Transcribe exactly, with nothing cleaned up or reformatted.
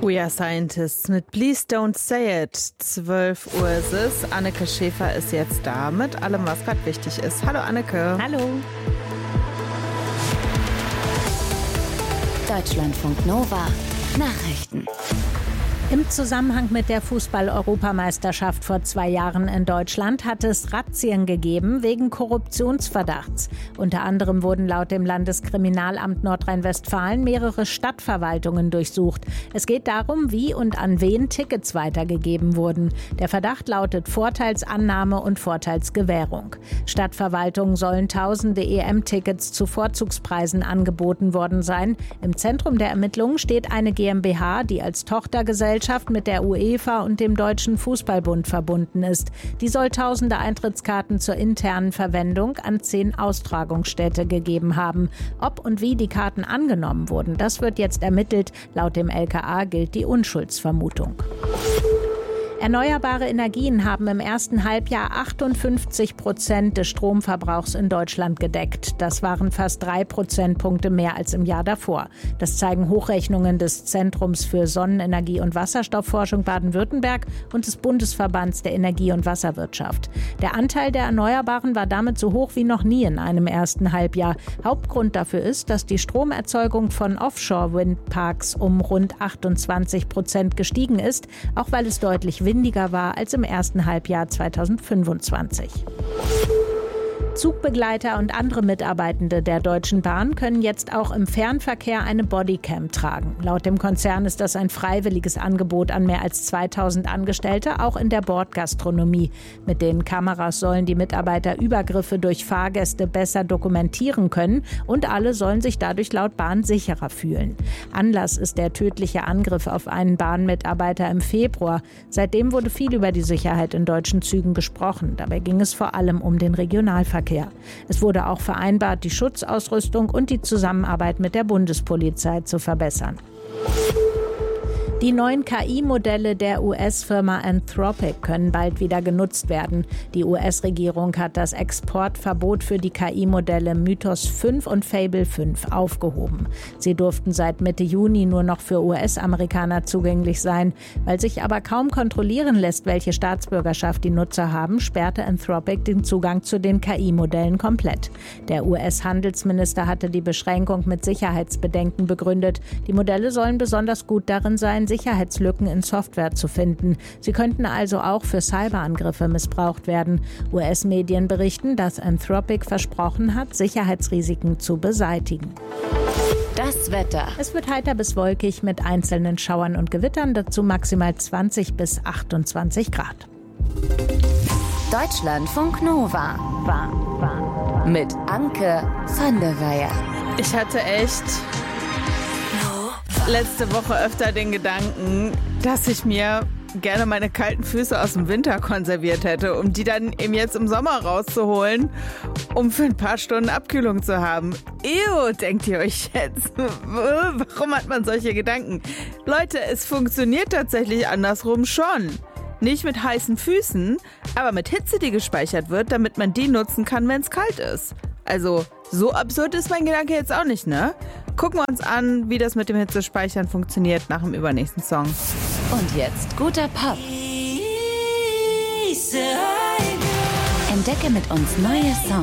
We are Scientists mit Please Don't Say It. zwölf Uhr ist es. Anneke Schäfer ist jetzt da mit allem, was gerade wichtig ist. Hallo Anneke. Hallo. Deutschlandfunk Nova Nachrichten. Im Zusammenhang mit der Fußball-Europameisterschaft vor zwei Jahren in Deutschland hat es Razzien gegeben wegen Korruptionsverdachts. Unter anderem wurden laut dem Landeskriminalamt Nordrhein-Westfalen mehrere Stadtverwaltungen durchsucht. Es geht darum, wie und an wen Tickets weitergegeben wurden. Der Verdacht lautet Vorteilsannahme und Vorteilsgewährung. Stadtverwaltungen sollen tausende E M-Tickets zu Vorzugspreisen angeboten worden sein. Im Zentrum der Ermittlungen steht eine GmbH, die als Tochtergesellschaft mit der UEFA und dem Deutschen Fußballbund verbunden ist. Die soll tausende Eintrittskarten zur internen Verwendung an zehn Austragungsstätte gegeben haben. Ob und wie die Karten angenommen wurden, das wird jetzt ermittelt. Laut dem L K A gilt die Unschuldsvermutung. Erneuerbare Energien haben im ersten Halbjahr achtundfünfzig Prozent des Stromverbrauchs in Deutschland gedeckt. Das waren fast drei Prozentpunkte mehr als im Jahr davor. Das zeigen Hochrechnungen des Zentrums für Sonnenenergie und Wasserstoffforschung Baden-Württemberg und des Bundesverbands der Energie- und Wasserwirtschaft. Der Anteil der Erneuerbaren war damit so hoch wie noch nie in einem ersten Halbjahr. Hauptgrund dafür ist, dass die Stromerzeugung von Offshore-Windparks um rund achtundzwanzig Prozent gestiegen ist, auch weil es deutlich windiger war als im ersten Halbjahr zweitausendfünfundzwanzig. Zugbegleiter und andere Mitarbeitende der Deutschen Bahn können jetzt auch im Fernverkehr eine Bodycam tragen. Laut dem Konzern ist das ein freiwilliges Angebot an mehr als zweitausend Angestellte, auch in der Bordgastronomie. Mit den Kameras sollen die Mitarbeiter Übergriffe durch Fahrgäste besser dokumentieren können und alle sollen sich dadurch laut Bahn sicherer fühlen. Anlass ist der tödliche Angriff auf einen Bahnmitarbeiter im Februar. Seitdem wurde viel über die Sicherheit in deutschen Zügen gesprochen. Dabei ging es vor allem um den Regionalverkehr. Es wurde auch vereinbart, die Schutzausrüstung und die Zusammenarbeit mit der Bundespolizei zu verbessern. Die neuen K I-Modelle der U S-Firma Anthropic können bald wieder genutzt werden. Die U S-Regierung hat das Exportverbot für die K I-Modelle Mythos fünf und Fable fünf aufgehoben. Sie durften seit Mitte Juni nur noch für U S-Amerikaner zugänglich sein. Weil sich aber kaum kontrollieren lässt, welche Staatsbürgerschaft die Nutzer haben, sperrte Anthropic den Zugang zu den K I-Modellen komplett. Der U S-Handelsminister hatte die Beschränkung mit Sicherheitsbedenken begründet. Die Modelle sollen besonders gut darin sein, Sicherheitslücken in Software zu finden. Sie könnten also auch für Cyberangriffe missbraucht werden. U S-Medien berichten, dass Anthropic versprochen hat, Sicherheitsrisiken zu beseitigen. Das Wetter. Es wird heiter bis wolkig mit einzelnen Schauern und Gewittern, dazu maximal zwanzig bis achtundzwanzig Grad. Deutschlandfunk Nova war, war, mit Anke van der Weyer. Ich hatte echt letzte Woche öfter den Gedanken, dass ich mir gerne meine kalten Füße aus dem Winter konserviert hätte, um die dann eben jetzt im Sommer rauszuholen, um für ein paar Stunden Abkühlung zu haben. Ew, denkt ihr euch jetzt? Warum hat man solche Gedanken? Leute, es funktioniert tatsächlich andersrum schon. Nicht mit heißen Füßen, aber mit Hitze, die gespeichert wird, damit man die nutzen kann, wenn es kalt ist. Also, so absurd ist mein Gedanke jetzt auch nicht, ne? Gucken wir uns an, wie das mit dem Hitzespeichern funktioniert nach dem übernächsten Song. Und jetzt guter Pop. Entdecke mit uns neue Songs.